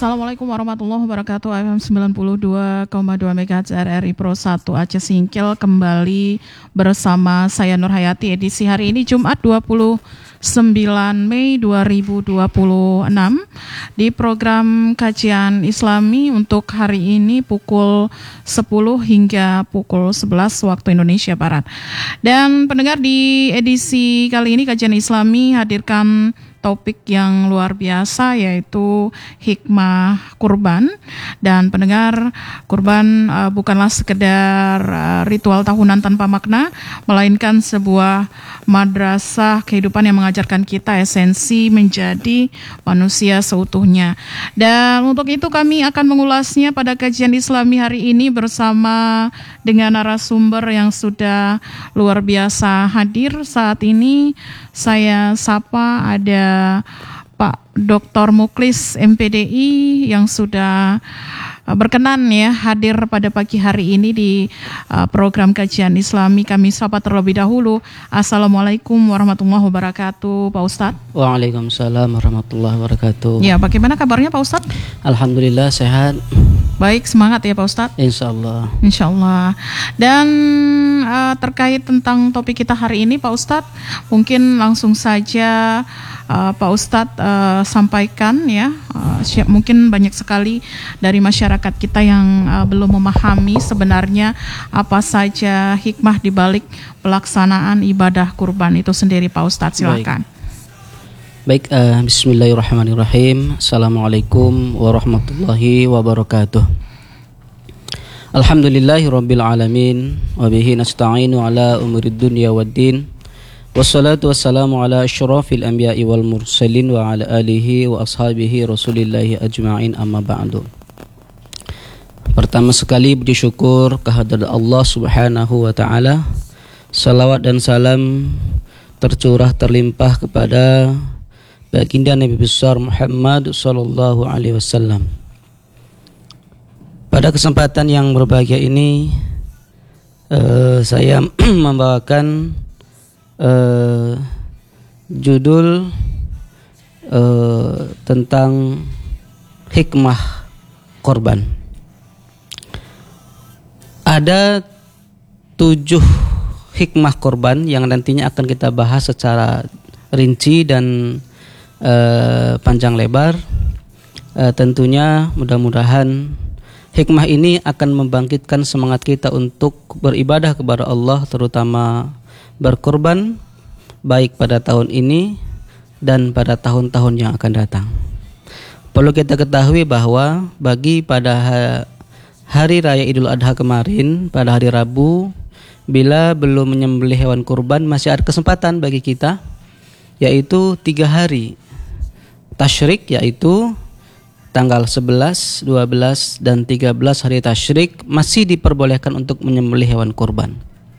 Assalamualaikum warahmatullahi wabarakatuh. FM 92,2 MHz RRI Pro 1 Aceh Singkil kembali bersama saya Nur Hayati. Edisi hari ini Jumat 29 Mei 2026 di program kajian Islami untuk hari ini pukul 10 hingga pukul 11 waktu Indonesia Barat. Dan pendengar, di edisi kali ini kajian Islami hadirkan topik yang luar biasa, yaitu hikmah kurban. Dan pendengar, kurban bukanlah sekedar ritual tahunan tanpa makna, melainkan sebuah madrasah kehidupan yang mengajarkan kita esensi menjadi manusia seutuhnya. Dan untuk itu kami akan mengulasnya pada kajian Islami hari ini bersama dengan narasumber yang sudah luar biasa hadir saat ini. Saya sapa ada Pak Dr. Muklis MPDI yang sudah berkenan ya hadir pada pagi hari ini di program kajian Islami. Kami sapa terlebih dahulu. Assalamualaikum warahmatullahi wabarakatuh, Pak Ustadz. Waalaikumsalam warahmatullahi wabarakatuh. Ya, bagaimana kabarnya Pak Ustadz? Alhamdulillah sehat. Baik, semangat ya Pak Ustadz. Insyaallah. Insyaallah. Dan terkait tentang topik kita hari ini Pak Ustadz, mungkin langsung saja Pak Ustadz sampaikan ya. Mungkin banyak sekali dari masyarakat kita yang belum memahami sebenarnya apa saja hikmah di balik pelaksanaan ibadah kurban itu sendiri, Pak Ustadz, silakan. Baik, bismillahirrahmanirrahim. Assalamualaikum warahmatullahi wabarakatuh. Alhamdulillahirabbil alamin wa bihi nasta'inu ala umurid dunya waddin. Wassalatu wassalamu ala asyrafil anbiya'i wal mursalin wa ala alihi wa ashabihi rasulillahi ajma'in, amma ba'du. Pertama sekali puji syukur kehadirat Allah Subhanahu wa taala. Salawat dan salam tercurah terlimpah kepada baginda Nabi besar Muhammad sallallahu alaihi wasallam. Pada kesempatan yang berbahagia ini saya membawakan judul tentang hikmah korban. Ada 7 hikmah korban yang nantinya akan kita bahas secara rinci dan panjang lebar. Tentunya mudah-mudahan hikmah ini akan membangkitkan semangat kita untuk beribadah kepada Allah, terutama berkorban, baik pada tahun ini dan pada tahun-tahun yang akan datang. Perlu kita ketahui bahwa bagi pada hari raya Idul Adha kemarin, pada hari Rabu, bila belum menyembelih hewan kurban, masih ada kesempatan bagi kita, yaitu 3 hari tasyrik, yaitu tanggal 11, 12, dan 13 hari tasyrik masih diperbolehkan untuk menyembelih hewan kurban.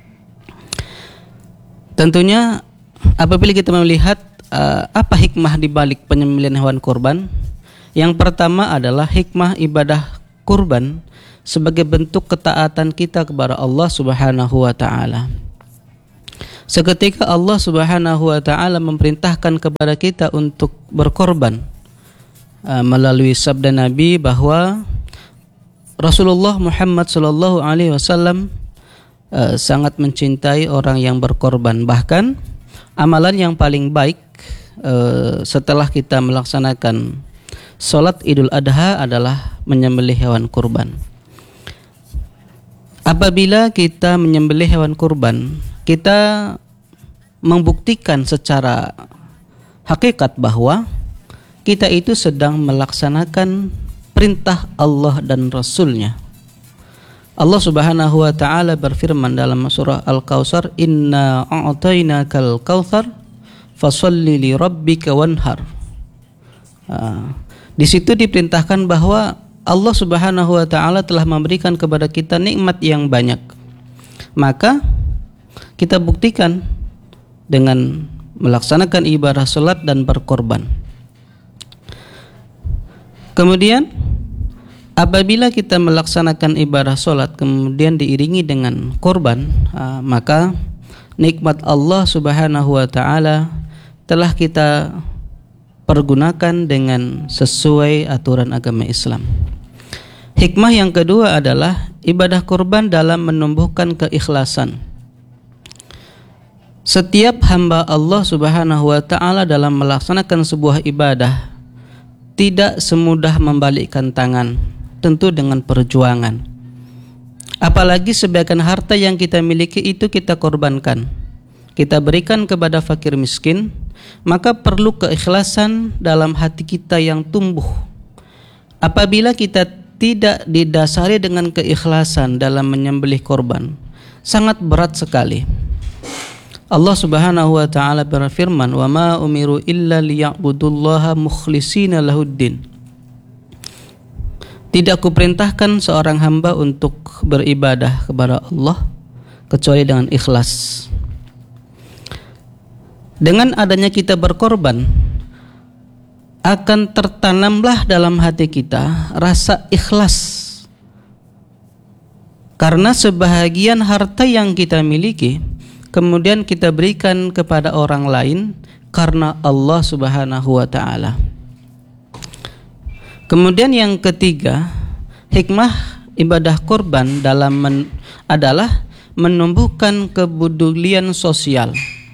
Tentunya apabila kita melihat apa hikmah di balik penyembelihan hewan kurban, yang pertama adalah hikmah ibadah kurban sebagai bentuk ketaatan kita kepada Allah Subhanahu wa taala. Seketika Allah Subhanahu wa taala memerintahkan kepada kita untuk berkorban melalui sabda Nabi bahwa Rasulullah Muhammad sallallahu alaihi wasallam sangat mencintai orang yang berkorban. Bahkan amalan yang paling baik setelah kita melaksanakan salat Idul Adha adalah menyembelih hewan kurban. Apabila kita menyembelih hewan kurban, kita membuktikan secara hakikat bahwa kita itu sedang melaksanakan perintah Allah dan Rasul-Nya. Allah Subhanahu wa taala berfirman dalam surah Al-Kautsar, "Inna a'tainakal kautsar fasholli li rabbika wanhar." Di situ diperintahkan bahwa Allah Subhanahu wa taala telah memberikan kepada kita nikmat yang banyak. Maka kita buktikan dengan melaksanakan ibadah salat dan berkorban. Kemudian apabila kita melaksanakan ibadah salat kemudian diiringi dengan korban, maka nikmat Allah Subhanahu wa taala telah kita pergunakan dengan sesuai aturan agama Islam. Hikmah yang kedua adalah ibadah kurban dalam menumbuhkan keikhlasan. Setiap hamba Allah Subhanahu wa taala dalam melaksanakan sebuah ibadah tidak semudah membalikkan tangan, tentu dengan perjuangan. Apalagi sebagian harta yang kita miliki itu kita korbankan, kita berikan kepada fakir miskin, maka perlu keikhlasan dalam hati kita yang tumbuh. Apabila kita tidak didasari dengan keikhlasan dalam menyembelih korban, sangat berat sekali. Allah Subhanahu wa taala berfirman, "Wa ma umiru illa liya'budullaha mukhlishina lahuddin." Tidak kuperintahkan seorang hamba untuk beribadah kepada Allah kecuali dengan ikhlas. Dengan adanya kita berkorban, akan tertanamlah dalam hati kita rasa ikhlas. Karena sebahagian harta yang kita miliki kemudian kita berikan kepada orang lain karena Allah Subhanahu wa taala. Kemudian yang ketiga, hikmah ibadah kurban adalah menumbuhkan kepedulian sosial.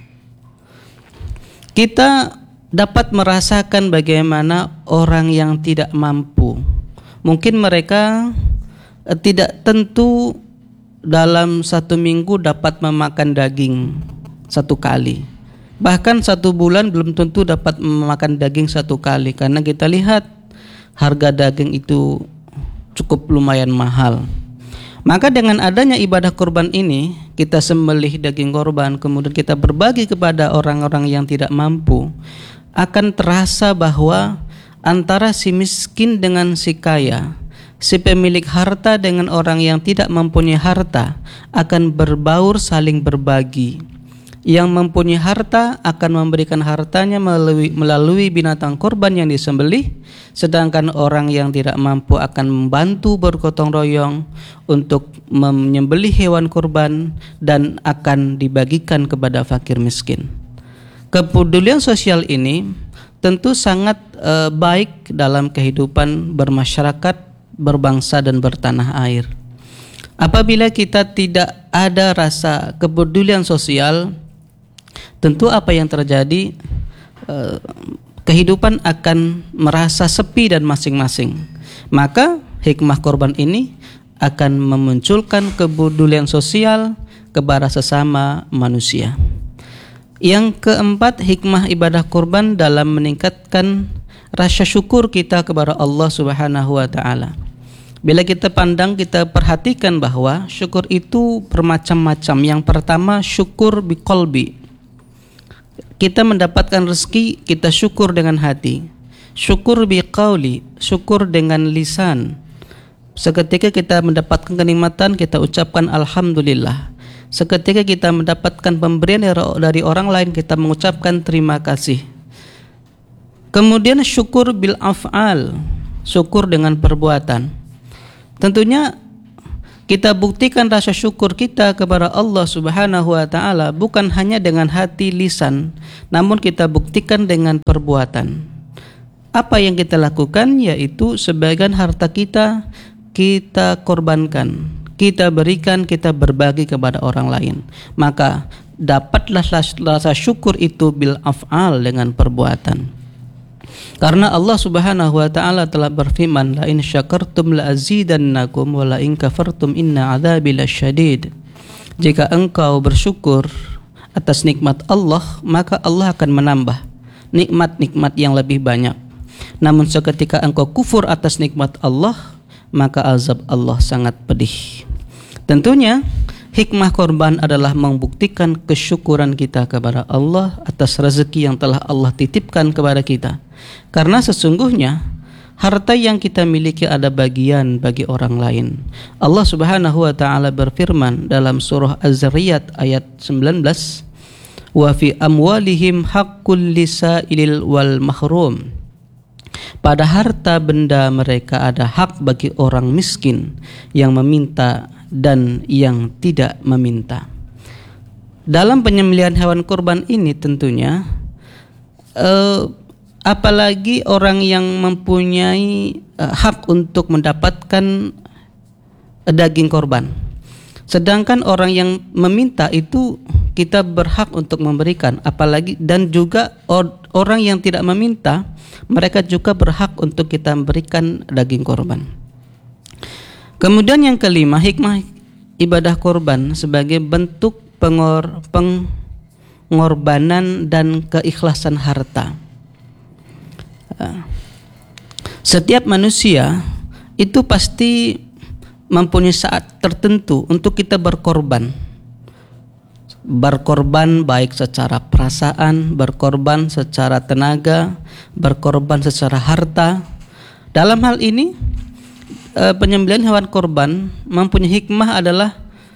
Kita dapat merasakan bagaimana orang yang tidak mampu, mungkin mereka tidak tentu dalam satu minggu dapat memakan daging satu kali, bahkan satu bulan belum tentu dapat memakan daging satu kali, karena kita lihat harga daging itu cukup lumayan mahal. Maka dengan adanya ibadah kurban ini, kita sembelih daging kurban, kemudian kita berbagi kepada orang-orang yang tidak mampu, akan terasa bahwa antara si miskin dengan si kaya, si pemilik harta dengan orang yang tidak mempunyai harta akan berbaur saling berbagi. Yang mempunyai harta akan memberikan hartanya melalui binatang kurban yang disembelih, sedangkan orang yang tidak mampu akan membantu bergotong royong untuk menyembelih hewan kurban dan akan dibagikan kepada fakir miskin. Kepedulian sosial ini tentu sangat baik dalam kehidupan bermasyarakat, berbangsa dan bertanah air. Apabila kita tidak ada rasa kepedulian sosial, tentu apa yang terjadi, kehidupan akan merasa sepi dan masing-masing. Maka hikmah korban ini akan memunculkan kepedulian sosial kepada sesama manusia. Yang keempat, hikmah ibadah kurban dalam meningkatkan rasa syukur kita kepada Allah Subhanahu wa taala. Bila kita pandang, kita perhatikan bahwa syukur itu bermacam-macam. Yang pertama, syukur biqalbi. Kita mendapatkan rezeki, kita syukur dengan hati. Syukur biqauli, syukur dengan lisan. Seketika kita mendapatkan kenikmatan, kita ucapkan alhamdulillah. Seketika kita mendapatkan pemberian dari orang lain, kita mengucapkan terima kasih. Kemudian syukur bil af'al, syukur dengan perbuatan. Tentunya kita buktikan rasa syukur kita kepada Allah Subhanahu wa taala bukan hanya dengan hati lisan, namun kita buktikan dengan perbuatan. Apa yang kita lakukan, yaitu sebagian harta kita korbankan, kita berikan, kita berbagi kepada orang lain. Maka dapatlah rasa syukur itu bil af'al, dengan perbuatan. Karena Allah Subhanahu wa taala telah berfirman, la in syakartum la azidannakum wa la in kafartum inna adzabi lasyadid. Jika engkau bersyukur atas nikmat Allah, maka Allah akan menambah nikmat-nikmat yang lebih banyak. Namun seketika engkau kufur atas nikmat Allah, maka azab Allah sangat pedih. Tentunya hikmah korban adalah membuktikan kesyukuran kita kepada Allah atas rezeki yang telah Allah titipkan kepada kita. Karena sesungguhnya harta yang kita miliki ada bagian bagi orang lain. Allah Subhanahu wa taala berfirman dalam surah Az-Zariyat ayat 19, wa fi amwalihim haqqul lisailil wal mahrum. Pada harta benda mereka ada hak bagi orang miskin yang meminta dan yang tidak meminta. Dalam penyembelihan hewan kurban ini tentunya apalagi orang yang mempunyai hak untuk mendapatkan daging korban. Sedangkan orang yang meminta itu kita berhak untuk memberikan, apalagi dan juga orang yang tidak meminta, mereka juga berhak untuk kita memberikan daging korban. Kemudian yang kelima, hikmah ibadah korban sebagai bentuk pengorbanan dan keikhlasan harta. Setiap manusia itu pasti mempunyai saat tertentu untuk kita berkorban baik secara perasaan, berkorban secara tenaga, berkorban secara harta. Dalam hal ini penyembelihan hewan korban mempunyai hikmah adalah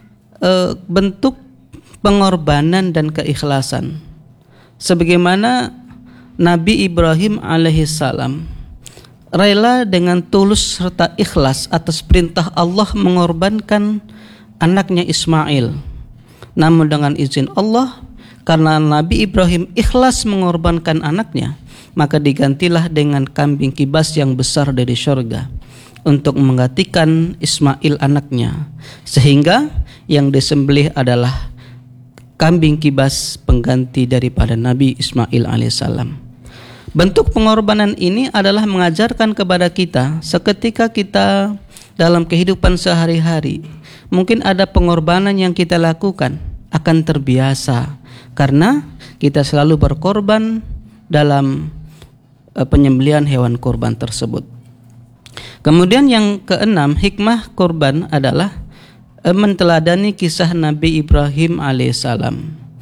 bentuk pengorbanan dan keikhlasan. Sebagaimana Nabi Ibrahim alaihissalam rela dengan tulus serta ikhlas atas perintah Allah mengorbankan anaknya Ismail. Namun dengan izin Allah, karena Nabi Ibrahim ikhlas mengorbankan anaknya, maka digantilah dengan kambing kibas yang besar dari surga untuk menggantikan Ismail anaknya, sehingga yang disembelih adalah kambing kibas pengganti daripada Nabi Ismail alaihissalam. Bentuk pengorbanan ini adalah mengajarkan kepada kita seketika kita dalam kehidupan sehari-hari mungkin ada pengorbanan yang kita lakukan akan terbiasa karena kita selalu berkorban dalam penyembelihan hewan korban tersebut. Kemudian yang keenam, hikmah korban adalah menteladani kisah Nabi Ibrahim alaihissalam,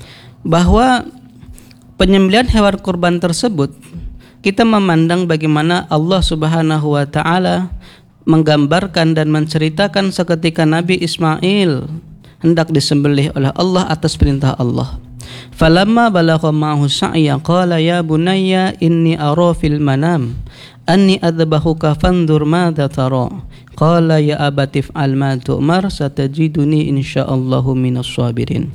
bahwa penyembelihan hewan korban tersebut kita memandang bagaimana Allah Subhanahu wa taala menggambarkan dan menceritakan seketika Nabi Ismail hendak disembelih oleh Allah atas perintah Allah. Falamma balagha ma'ahu sa'ya qala ya bunayya inni ara fil manam anni adbahuka fandur madza tara. Qala ya abati fa'al ma tu'mar satajiduni insyaallahu minas sabirin.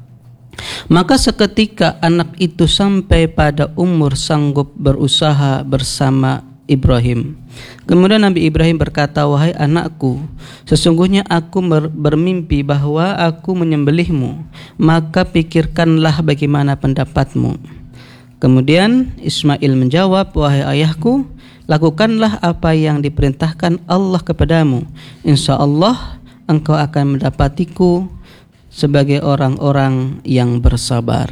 Maka seketika anak itu sampai pada umur sanggup berusaha bersama Ibrahim. Kemudian Nabi Ibrahim berkata, wahai anakku, sesungguhnya aku bermimpi bahwa aku menyembelihmu, maka pikirkanlah bagaimana pendapatmu. Kemudian Ismail menjawab, wahai ayahku, lakukanlah apa yang diperintahkan Allah kepadamu. Insya Allah engkau akan mendapatiku sebagai orang-orang yang bersabar.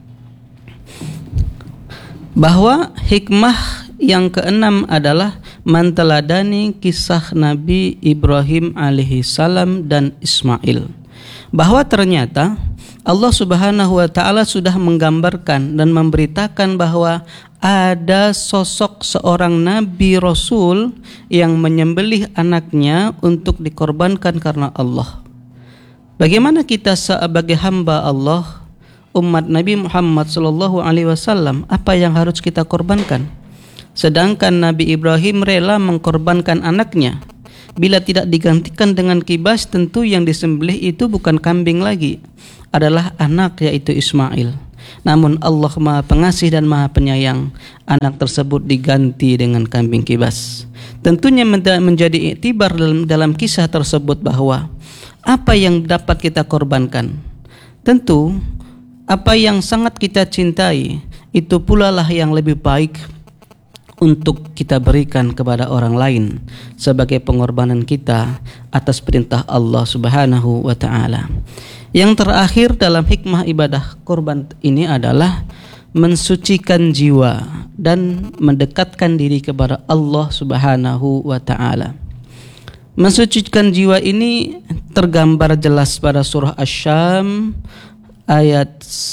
Bahwa hikmah yang keenam adalah menteladani kisah Nabi Ibrahim alaihissalam dan Ismail, bahwa ternyata Allah Subhanahu wa taala sudah menggambarkan dan memberitakan bahwa ada sosok seorang nabi rasul yang menyembelih anaknya untuk dikorbankan karena Allah. Bagaimana kita sebagai hamba Allah, umat Nabi Muhammad SAW, apa yang harus kita korbankan? Sedangkan Nabi Ibrahim rela mengkorbankan anaknya. Bila tidak digantikan dengan kibas, tentu yang disembelih itu bukan kambing lagi, adalah anak, yaitu Ismail. Namun Allah Maha Pengasih dan Maha Penyayang, anak tersebut diganti dengan kambing kibas. Tentunya menjadi iktibar dalam kisah tersebut bahwa apa yang dapat kita korbankan, tentu apa yang sangat kita cintai itu pula lah yang lebih baik untuk kita berikan kepada orang lain sebagai pengorbanan kita atas perintah Allah Subhanahu wa taala. Yang terakhir dalam hikmah ibadah korban ini adalah mensucikan jiwa dan mendekatkan diri kepada Allah Subhanahu wa taala. Mensucikan jiwa ini tergambar jelas pada surah Asy-Syam ayat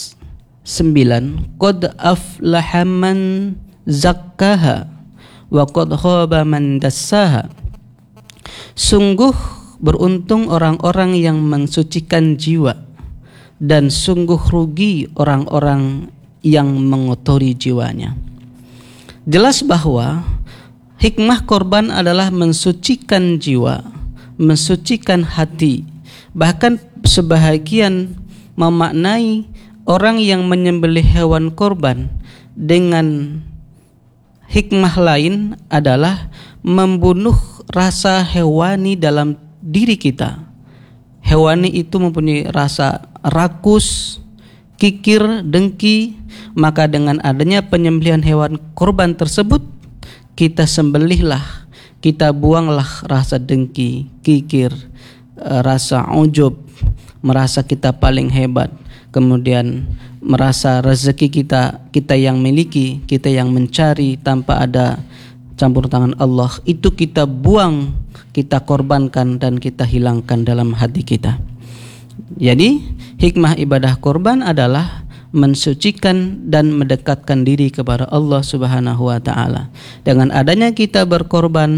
9. Qad aflaha man zakkaha wa qad khaba man dassaha. Sungguh beruntung orang-orang yang mensucikan jiwa, dan sungguh rugi orang-orang yang mengotori jiwanya. Jelas bahwa hikmah korban adalah mensucikan jiwa, mensucikan hati. Bahkan sebahagian memaknai orang yang menyembelih hewan korban dengan hikmah lain adalah membunuh rasa hewani dalam diri kita. Hewani itu mempunyai rasa rakus, kikir, dengki. Maka dengan adanya penyembelihan hewan kurban tersebut, kita sembelihlah, kita buanglah rasa dengki, kikir, rasa ujub, merasa kita paling hebat, kemudian merasa rezeki kita yang miliki, kita yang mencari tanpa ada campur tangan Allah, itu kita buang, kita korbankan dan kita hilangkan dalam hati kita. Jadi hikmah ibadah korban adalah mensucikan dan mendekatkan diri kepada Allah Subhanahu wa taala. Dengan adanya kita berkorban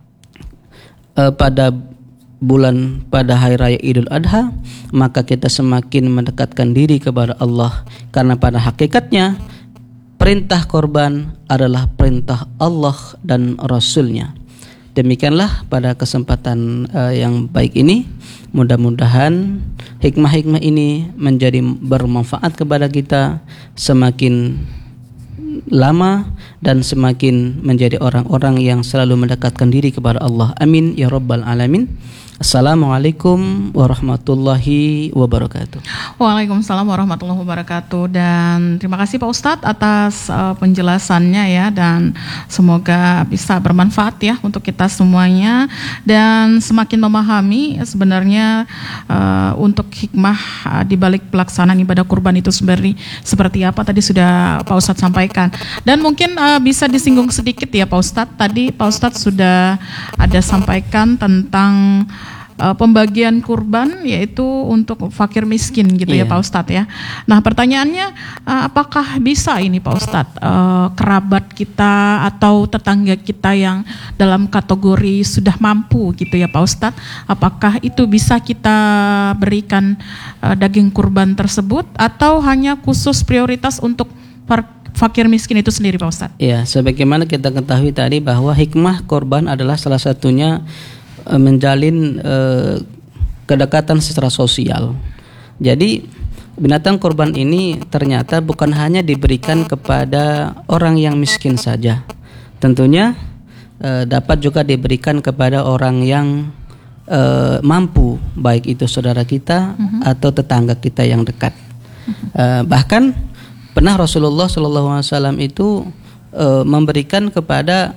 pada hari raya Idul Adha, maka kita semakin mendekatkan diri kepada Allah, karena pada hakikatnya perintah korban adalah perintah Allah dan Rasul-Nya. Demikianlah pada kesempatan yang baik ini, mudah-mudahan hikmah-hikmah ini menjadi bermanfaat kepada kita, semakin lama dan semakin menjadi orang-orang yang selalu mendekatkan diri kepada Allah. Amin ya rabbal alamin. Assalamualaikum warahmatullahi wabarakatuh. Waalaikumsalam warahmatullahi wabarakatuh. Dan terima kasih Pak Ustadz atas penjelasannya ya, dan semoga bisa bermanfaat ya untuk kita semuanya, dan semakin memahami sebenarnya untuk hikmah di balik pelaksanaan ibadah kurban itu seperti apa tadi sudah Pak Ustadz sampaikan. Dan mungkin bisa disinggung sedikit ya Pak Ustadz. Tadi Pak Ustadz sudah ada sampaikan tentang pembagian kurban yaitu untuk fakir miskin gitu ya Pak Ustadz ya. Nah pertanyaannya, apakah bisa ini Pak Ustadz kerabat kita atau tetangga kita yang dalam kategori sudah mampu gitu ya Pak Ustadz, apakah itu bisa kita berikan daging kurban tersebut atau hanya khusus prioritas untuk fakir miskin itu sendiri Pak Ustadz? Ya, sebagaimana kita ketahui tadi bahwa hikmah korban adalah salah satunya menjalin kedekatan secara sosial. Jadi binatang korban ini ternyata bukan hanya diberikan kepada orang yang miskin saja. Tentunya dapat juga diberikan kepada orang yang mampu, baik itu saudara kita atau tetangga kita yang dekat. Bahkan pernah Rasulullah SAW itu memberikan kepada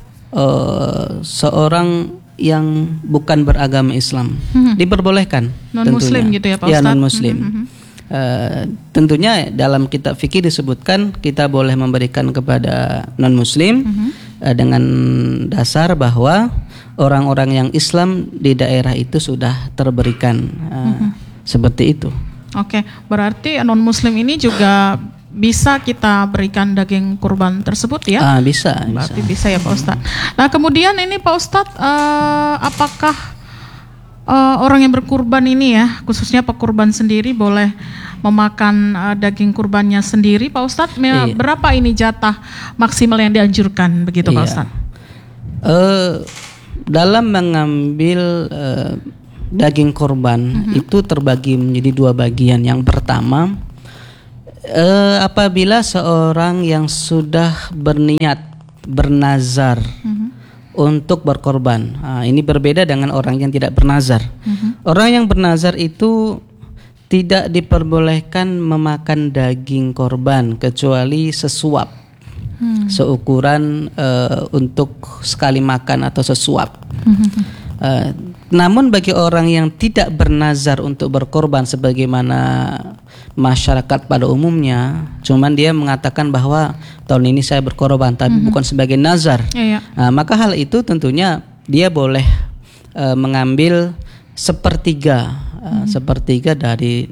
seorang yang bukan beragama Islam, diperbolehkan, non-muslim gitu ya Pak Ustadz? Ya, non-muslim. Tentunya dalam kitab fikih disebutkan kita boleh memberikan kepada non-muslim dengan dasar bahwa orang-orang yang Islam di daerah itu sudah terberikan seperti itu. Oke, berarti non-muslim ini juga bisa kita berikan daging kurban tersebut ya? Bisa. Berarti bisa ya Pak Ustadz. Nah kemudian ini Pak Ustadz, apakah orang yang berkurban ini ya, khususnya pekurban sendiri boleh memakan daging kurbannya sendiri Pak Ustadz? Berapa ini jatah maksimal yang dianjurkan begitu Pak Ustadz? Dalam mengambil daging kurban itu terbagi menjadi dua bagian. Yang pertama, apabila seorang yang sudah berniat bernazar untuk berkorban, ini berbeda dengan orang yang tidak bernazar. Orang yang bernazar itu tidak diperbolehkan memakan daging korban kecuali sesuap, seukuran untuk sekali makan atau sesuap. Namun bagi orang yang tidak bernazar untuk berkorban sebagaimana masyarakat pada umumnya, cuman dia mengatakan bahwa tahun ini saya berkorban tapi bukan sebagai nazar, maka hal itu tentunya dia boleh mengambil sepertiga dari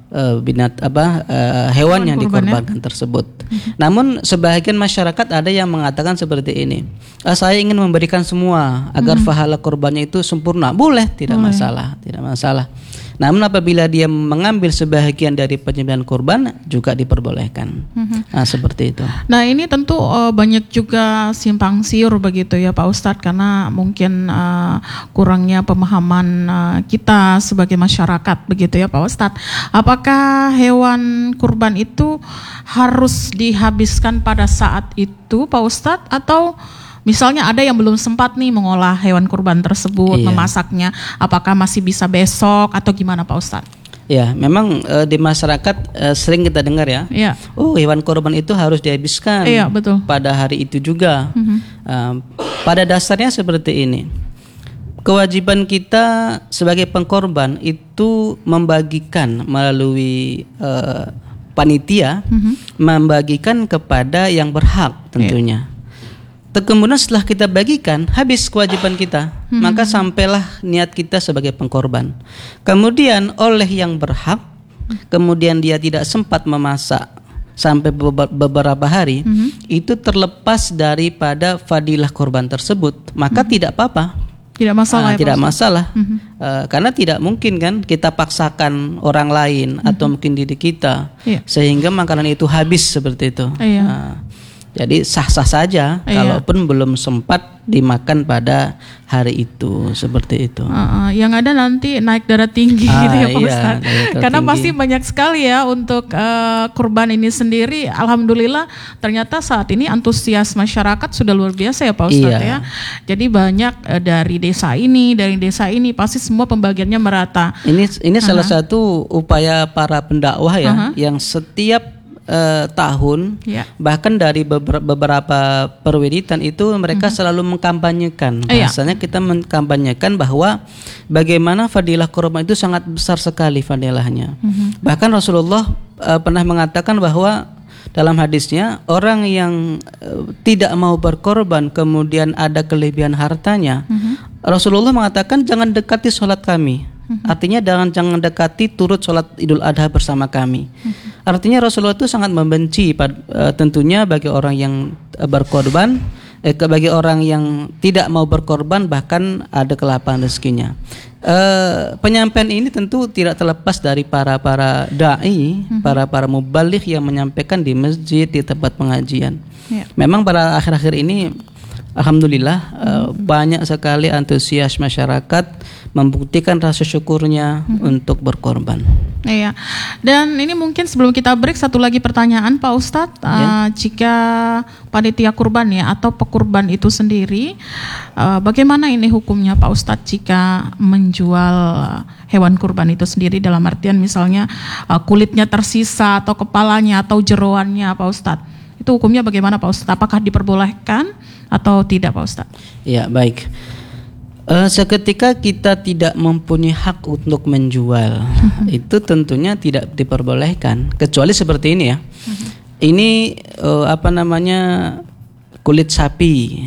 hewan yang dikorbankan tersebut. Namun sebagian masyarakat ada yang mengatakan seperti ini, saya ingin memberikan semua agar pahala korbannya itu sempurna. Boleh, tidak masalah. Namun apabila dia mengambil sebahagian dari penyembelihan kurban juga diperbolehkan. Nah, seperti itu. Nah, ini tentu banyak juga simpang siur begitu ya Pak Ustadz, karena mungkin kurangnya pemahaman kita sebagai masyarakat begitu ya Pak Ustadz. Apakah hewan kurban itu harus dihabiskan pada saat itu Pak Ustadz, atau misalnya ada yang belum sempat nih mengolah hewan kurban tersebut, memasaknya, apakah masih bisa besok atau gimana Pak Ustadz? Ya, memang di masyarakat sering kita dengar ya. Oh, hewan kurban itu harus dihabiskan betul. pada hari itu juga. Pada dasarnya seperti ini. Kewajiban kita sebagai pengkorban itu membagikan melalui panitia, membagikan kepada yang berhak tentunya. Kemudian setelah kita bagikan, habis kewajiban kita, maka sampailah niat kita sebagai pengkorban. Kemudian oleh yang berhak, kemudian dia tidak sempat memasak sampai beberapa hari, itu terlepas daripada fadilah korban tersebut, maka tidak apa-apa. Tidak masalah. Tidak masalah. Karena tidak mungkin kan kita paksakan orang lain atau mungkin diri kita sehingga makanan itu habis seperti itu. Jadi sah-sah saja kalaupun belum sempat dimakan pada hari itu, seperti itu. Yang ada nanti naik darah tinggi gitu ya Pak Ustadz. Karena tinggi. pasti banyak sekali ya untuk kurban ini sendiri. Alhamdulillah ternyata saat ini antusias masyarakat sudah luar biasa ya Pak Ustadz ya. Jadi banyak dari desa ini pasti semua pembagiannya merata. Ini salah satu upaya para pendakwah ya, yang setiap tahun bahkan dari beberapa perwiritan itu mereka selalu mengkampanyekan. Bahasanya kita mengkampanyekan bahwa bagaimana fadilah kurban itu sangat besar sekali fadilahnya. Bahkan Rasulullah pernah mengatakan bahwa dalam hadisnya orang yang tidak mau berkorban kemudian ada kelebihan hartanya, Rasulullah mengatakan jangan dekati sholat kami. Artinya jangan dekati turut sholat Idul Adha bersama kami. Artinya Rasulullah itu sangat membenci tentunya bagi orang yang berkorban, bagi orang yang tidak mau berkorban bahkan ada kelaparan rezekinya. Penyampaian ini tentu tidak terlepas dari para dai, para mubaligh yang menyampaikan di masjid, di tempat pengajian. Memang pada akhir-akhir ini alhamdulillah banyak sekali antusias masyarakat membuktikan rasa syukurnya untuk berkorban. Iya. Dan ini mungkin sebelum kita break satu lagi pertanyaan Pak Ustadz, jika panitia kurban ya atau pekurban itu sendiri, bagaimana ini hukumnya Pak Ustadz jika menjual hewan kurban itu sendiri, dalam artian misalnya kulitnya tersisa atau kepalanya atau jeroannya Pak Ustadz, itu hukumnya bagaimana Pak Ustadz? Apakah diperbolehkan atau tidak Pak Ustadz? Ya, baik. Seketika kita tidak mempunyai hak untuk menjual, itu tentunya tidak diperbolehkan, kecuali seperti ini ya. Ini kulit sapi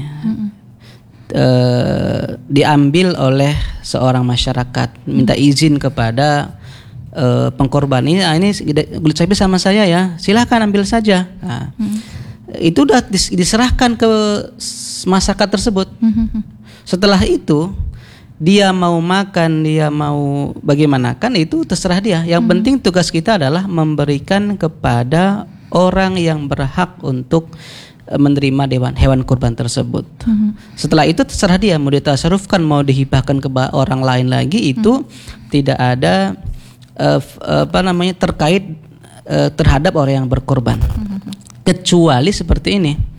diambil oleh seorang masyarakat, minta izin kepada pengkorban, ini kulit sapi sama saya ya, silahkan ambil saja. Itu sudah diserahkan ke masyarakat tersebut. Setelah itu dia mau makan, dia mau bagaimanakan, itu terserah dia. Yang penting tugas kita adalah memberikan kepada orang yang berhak untuk menerima hewan kurban tersebut. Setelah itu terserah dia mau ditasarufkan, mau dihibahkan ke orang lain lagi, itu tidak ada terkait terhadap orang yang berkorban. Kecuali seperti ini.